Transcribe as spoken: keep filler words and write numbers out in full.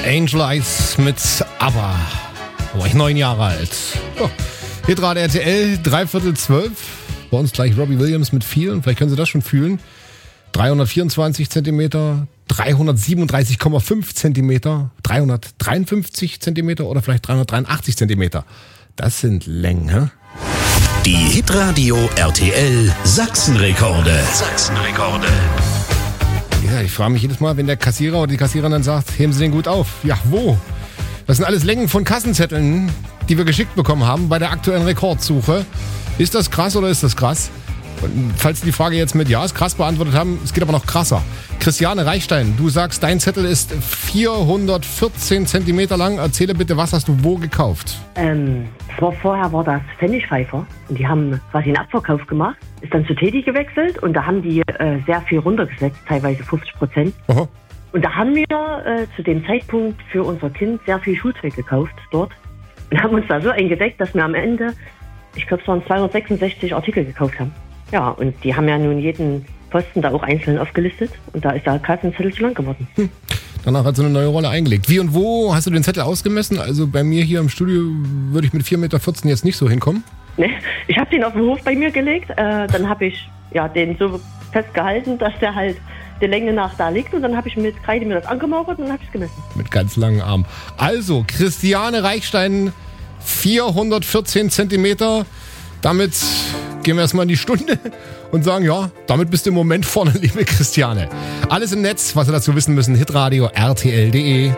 Angel Eyes mit ABBA. Da war ich neun Jahre alt. Oh. Hitradio R T L, dreiviertel zwölf. Bei uns gleich Robbie Williams mit vielen. Vielleicht können Sie das schon fühlen. dreihundertvierundzwanzig Zentimeter, dreihundertsiebenunddreißig Komma fünf Zentimeter, dreihundertdreiundfünfzig Zentimeter oder vielleicht dreihundertdreiundachtzig Zentimeter. Das sind Längen, hä? Die Hitradio R T L Sachsenrekorde. Sachsenrekorde. Ja, ich frage mich jedes Mal, wenn der Kassierer oder die Kassiererin dann sagt, heben Sie den gut auf. Ja, wo? Das sind alles Längen von Kassenzetteln, die wir geschickt bekommen haben bei der aktuellen Rekordsuche. Ist das krass oder ist das krass? Und falls Sie die Frage jetzt mit Ja ist krass beantwortet haben, es geht aber noch krasser. Christiane Reichstein, du sagst, dein Zettel ist vierhundertvierzehn Zentimeter lang. Erzähle bitte, was hast du wo gekauft? Ähm, das war, vorher war das Pfennigpfeifer und die haben quasi einen Abverkauf gemacht, ist dann zu Teddy gewechselt und da haben die äh, sehr viel runtergesetzt, teilweise fünfzig Prozent. Aha. Und da haben wir äh, zu dem Zeitpunkt für unser Kind sehr viel Schulzeug gekauft dort und haben uns da so eingedeckt, dass wir am Ende, ich glaube es waren zweihundertsechsundsechzig Artikel gekauft haben. Ja, und die haben ja nun jeden Posten da auch einzeln aufgelistet und da ist der Kassenzettel zu lang geworden. Hm. Danach hat sie eine neue Rolle eingelegt. Wie und wo hast du den Zettel ausgemessen? Also bei mir hier im Studio würde ich mit vier Meter vierzehn jetzt nicht so hinkommen. Ne, ich habe den auf den Hof bei mir gelegt, äh, dann habe ich ja, den so festgehalten, dass der halt der Länge nach da liegt und dann habe ich mit Kreide mir das angemauert und dann habe ich es gemessen. Mit ganz langen Armen. Also, Christiane Reichstein, vierhundertvierzehn Zentimeter. Damit gehen wir erstmal in die Stunde und sagen, ja, damit bist du im Moment vorne, liebe Christiane. Alles im Netz, was Sie dazu wissen müssen, hitradio R T L punkt de.